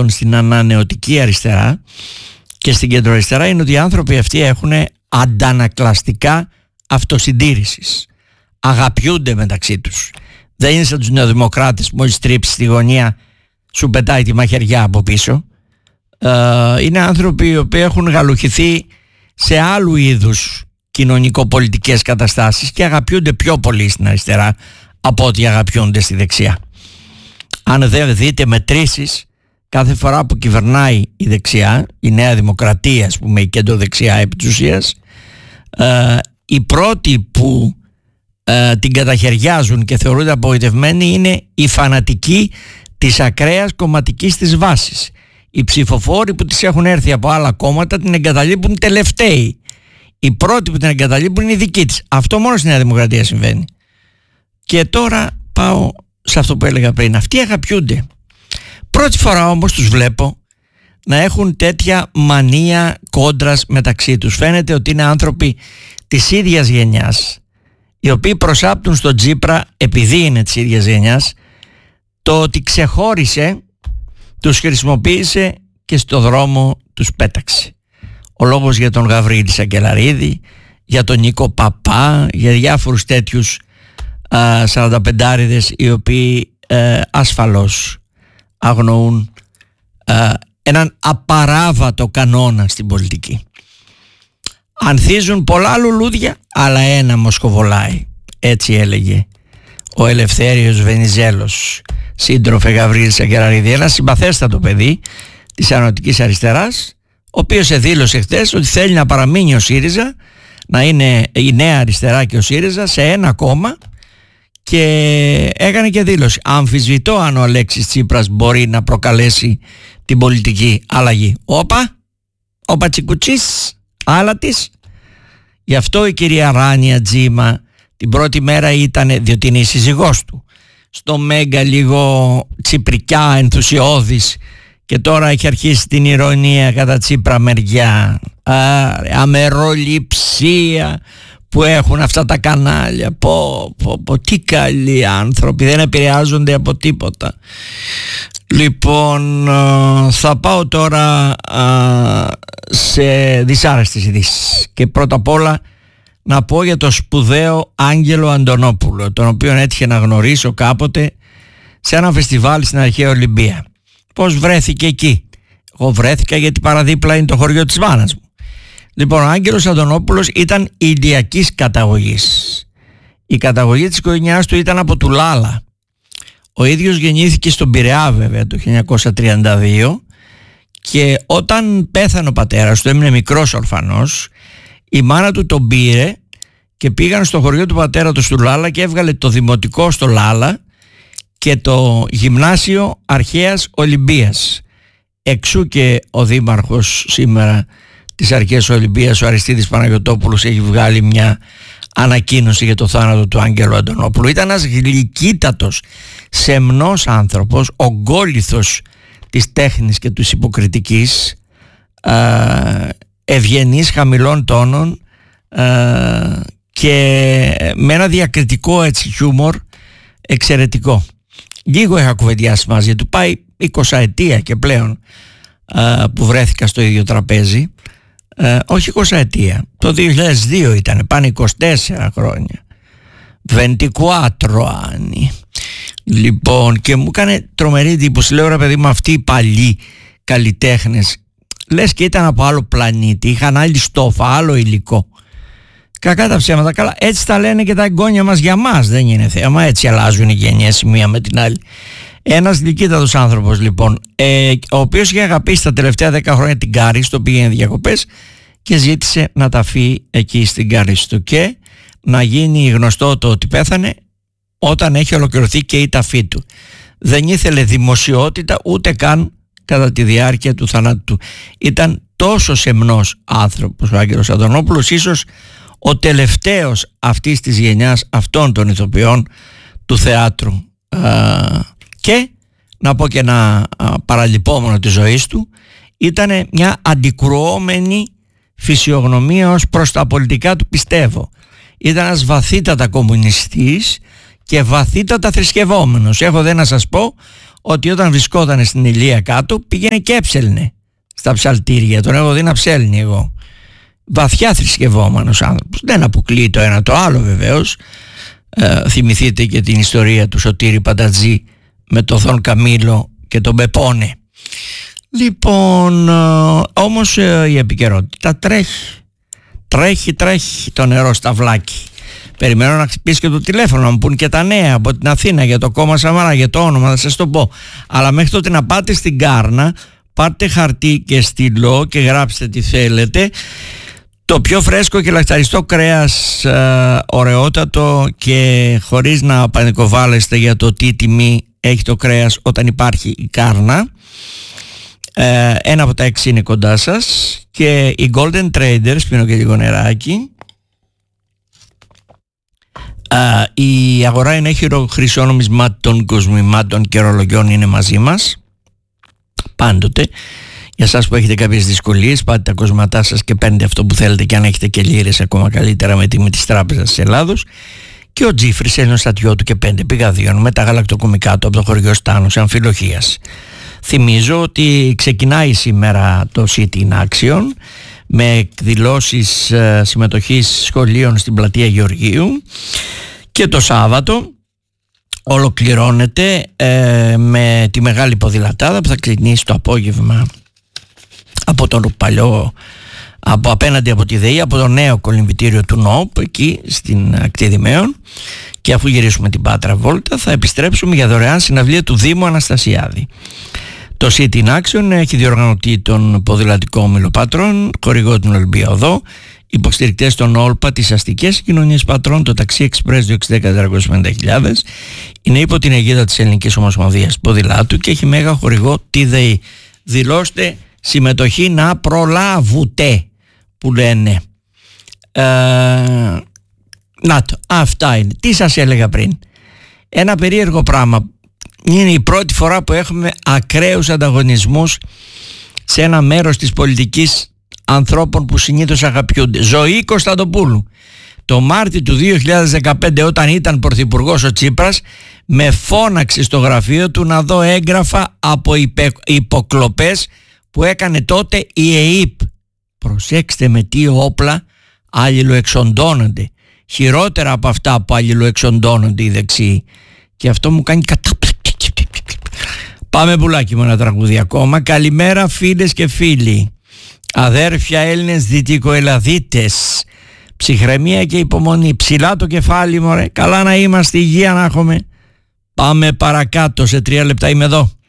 τουλάχιστον στην ανανεωτική αριστερά και στην κεντροαριστερά, είναι ότι οι άνθρωποι αυτοί έχουν αντανακλαστικά αυτοσυντήρησης. Αγαπιούνται μεταξύ τους. Δεν είναι σαν τους νεοδημοκράτες που μόλις τρίψει στη γωνία σου πετάει τη μαχαιριά από πίσω. Είναι άνθρωποι οι οποίοι έχουν γαλουχηθεί σε άλλου είδους κοινωνικο-πολιτικές καταστάσεις και αγαπιούνται πιο πολύ στην αριστερά από ό,τι αγαπιούνται στη δεξιά. Αν δεν δείτε μετρήσεις, κάθε φορά που κυβερνάει η δεξιά, η Νέα Δημοκρατία, ας πούμε, η κεντροδεξιά επί της ουσίας, οι πρώτοι που την καταχαιριάζουν και θεωρούνται απογοητευμένοι είναι οι φανατικοί της ακραίας κομματικής της βάσης. Οι ψηφοφόροι που τις έχουν έρθει από άλλα κόμματα την εγκαταλείπουν τελευταίοι. Οι πρώτοι που την εγκαταλείπουν είναι οι δικοί της. Αυτό μόνο στη Νέα Δημοκρατία συμβαίνει. Και τώρα πάω σε αυτό που έλεγα πριν. Αυτοί αγαπιούνται. Πρώτη φορά όμως τους βλέπω να έχουν τέτοια μανία κόντρας μεταξύ τους. Φαίνεται ότι είναι άνθρωποι της ίδιας γενιάς, οι οποίοι προσάπτουν στον Τσίπρα, επειδή είναι της ίδιας γενιάς, το ότι ξεχώρισε, τους χρησιμοποίησε και στο δρόμο τους πέταξε. Ο λόγος για τον Γαβρίλη Σακελαρίδη, για τον Νίκο Παπά, για διάφορους τέτοιους 45άριδες οι οποίοι ασφαλώς αγνοούν έναν απαράβατο κανόνα στην πολιτική. Ανθίζουν πολλά λουλούδια, αλλά ένα μοσχοβολάει. Έτσι έλεγε ο Ελευθέριος Βενιζέλος, σύντροφε Γαβρίλη Σακελαρίδη, ένα συμπαθέστατο παιδί της ανωτικής αριστεράς, ο οποίος δήλωσε χθες ότι θέλει να παραμείνει ο ΣΥΡΙΖΑ, να είναι η Νέα Αριστερά και ο ΣΥΡΙΖΑ σε ένα κόμμα, και έκανε και δήλωση: αμφισβητώ αν ο Αλέξης Τσίπρας μπορεί να προκαλέσει την πολιτική αλλαγή. Ο Πατσικουτσής, άλλα της. Γι' αυτό η κυρία Ράνια Τζίμα την πρώτη μέρα ήταν, διότι είναι η σύζυγός του, στο Μέγκα λίγο τσιπρικιά, ενθουσιώδης, και τώρα έχει αρχίσει την ηρωνία κατά Τσίπρα μεριά. Αμεροληψία που έχουν αυτά τα κανάλια. Τι καλοί άνθρωποι, δεν επηρεάζονται από τίποτα. Λοιπόν, θα πάω τώρα σε δυσάρεστες ειδήσεις, και πρώτα απ' όλα να πω για το σπουδαίο Άγγελο Αντωνόπουλο, τον οποίον έτυχε να γνωρίσω κάποτε σε ένα φεστιβάλ στην Αρχαία Ολυμπία. Πώς βρέθηκε εκεί? Εγώ βρέθηκα γιατί παραδίπλα είναι το χωριό της μάνας μου. Λοιπόν, ο Άγγελος Αντωνόπουλος ήταν ηλιακής καταγωγής. Η καταγωγή της οικογένειάς του ήταν από Τουλάλα. Ο ίδιος γεννήθηκε στον Πειραιά βέβαια το 1932, και όταν πέθανε ο πατέρας του, έμεινε μικρός ορφανός, η μάνα του τον πήρε και πήγαν στο χωριό του πατέρα του στο Λάλα και έβγαλε το δημοτικό στο Λάλα και το γυμνάσιο Αρχαίας Ολυμπίας. Εξού και ο δήμαρχος σήμερα της Αρχαίας Ολυμπίας, ο Αριστίδης Παναγιωτόπουλος, έχει βγάλει μια ανακοίνωση για το θάνατο του Άγγελου Αντωνόπουλου. Ήταν ένας γλυκύτατος, σεμνός άνθρωπος, ογκόληθος της τέχνης και της υποκριτικής, ευγενής, χαμηλών τόνων, και με ένα διακριτικό έτσι χιούμορ εξαιρετικό. Λίγο είχα κουβεντιάσει μαζί του, πάει 20 ετία και πλέον που βρέθηκα στο ίδιο τραπέζι. Όχι 20 ετία, το 2002 ήταν, πάνε 24 χρόνια. 24 άννη. Λοιπόν, και μου έκανε τρομερή εντύπωση. Λέω, ρε παιδί μου, αυτοί οι παλιοί καλλιτέχνες, λες και ήταν από άλλο πλανήτη, είχαν άλλη στόφα, άλλο υλικό. Κακά τα ψέματα, καλά, έτσι τα λένε και τα εγγόνια μας για μας, δεν είναι θέμα, έτσι αλλάζουν οι γενιές η μία με την άλλη. Ένας γλυκύτατος άνθρωπος λοιπόν, ο οποίος είχε αγαπήσει τα τελευταία 10 χρόνια την Κάριστο, πήγαινε διακοπές και ζήτησε να τα φύγει εκεί στην Κάριστο και να γίνει γνωστό το ότι πέθανε όταν έχει ολοκληρωθεί και η ταφή του. Δεν ήθελε δημοσιότητα ούτε καν κατά τη διάρκεια του θανάτου του. Ήταν τόσο σεμνός άνθρωπος ο Άγγελος Αντωνόπουλος, ίσως ο τελευταίος αυτής της γενιάς αυτών των ηθοποιών του θεάτρου. Και να πω και ένα παραλυπόμενο της ζωής του, ήταν μια αντικρουόμενη φυσιογνωμία ως προς τα πολιτικά του, πιστεύω. Ήταν ένας βαθύτατα κομμουνιστής και βαθύτατα θρησκευόμενος. Έχω δε να σας πω ότι όταν βρισκόταν στην Ηλία κάτω πήγαινε και έψελνε στα ψαλτήρια. Τον έχω δει να ψέλνει εγώ. Βαθιά θρησκευόμενος άνθρωπος. Δεν αποκλείει το ένα το άλλο βεβαίως. Θυμηθείτε και την ιστορία του Σωτήρη Παντατζή με τον Δον Καμίλο και τον Πεπόνε. Λοιπόν, όμως η επικαιρότητα τρέχει το νερό στα βλάκι. Περιμένω να χτυπήσει και το τηλέφωνο, να μου πούν και τα νέα από την Αθήνα για το κόμμα Σαμαρά, για το όνομα, θα σας το πω. Αλλά μέχρι τότε να πάτε στην Κάρνα, πάρτε χαρτί και στυλό και γράψτε τι θέλετε. Το πιο φρέσκο και λαχταριστό κρέας, ωραιότατο και χωρίς να πανικοβάλλεστε για το τι τιμή έχει το κρέας όταν υπάρχει η Κάρνα. Ένα από τα 6 είναι κοντά σας. Και οι Golden Traders, πίνω και λίγο νεράκι. Η αγορά είναι χρυσών νομισμάτων, κοσμημάτων και ρολογιών, είναι μαζί μας πάντοτε. Για εσάς που έχετε κάποιες δυσκολίες, πάτε τα κοσματά σας και παίρνετε αυτό που θέλετε, και αν έχετε και λίρες ακόμα καλύτερα με της Τράπεζας της Ελλάδος. Και ο Τζίφρης έλυνε στο στατιό του και 5 πηγαδίων με τα γαλακτοκομικά του από το χωριό Στάνος Αμφιλοχίας. Θυμίζω ότι ξεκινάει σήμερα το City in Action με εκδηλώσεις συμμετοχής σχολείων στην πλατεία Γεωργίου, και το Σάββατο ολοκληρώνεται με τη μεγάλη ποδηλατάδα που θα ξεκινήσει το απόγευμα από τον παλιό, από απέναντι από τη ΔΕΗ, από το νέο κολυμβητήριο του ΝΟΠ εκεί στην ακτή Δημαίων, και αφού γυρίσουμε την Πάτρα Βόλτα θα επιστρέψουμε για δωρεάν συναυλία του Δήμου Αναστασιάδη. Το City in Action έχει διοργανωτεί τον Ποδηλατικό Όμιλο Πατρών, χορηγό την Ολυμπία Οδό, υποστηρικτές των ΟΛΠΑ, τις αστικές κοινωνίες πατρών, το Ταξί Express 260-450.000, είναι υπό την αιγίδα της Ελληνικής Ομοσπονδίας Ποδηλάτου και έχει μέγα χορηγό τη ΔΕΗ. Δηλώστε συμμετοχή να προλάβετε, που λένε. Να το, αυτά είναι. Τι σας έλεγα πριν. Ένα περίεργο πράγμα. Είναι η πρώτη φορά που έχουμε ακραίους ανταγωνισμούς σε ένα μέρος της πολιτικής ανθρώπων που συνήθως αγαπιούνται. Ζωή Κωνσταντοπούλου. Το Μάρτιο του 2015, όταν ήταν πρωθυπουργός ο Τσίπρας, με φώναξε στο γραφείο του να δω έγγραφα από υποκλοπές που έκανε τότε η ΕΕΠ. Προσέξτε με τι όπλα αλληλοεξοντώνονται. Χειρότερα από αυτά που αλληλοεξοντώνονται οι δεξιοί. Και αυτό μου κάνει κατάπληξη. Πάμε πουλάκι μου ένα τραγούδι ακόμα. Καλημέρα φίλες και φίλοι, αδέρφια Έλληνες δυτικοελαδίτες. Ψυχραιμία και υπομονή. Ψηλά το κεφάλι μωρέ. Καλά να είμαστε, υγεία να έχουμε. Πάμε παρακάτω, σε 3 λεπτά είμαι εδώ.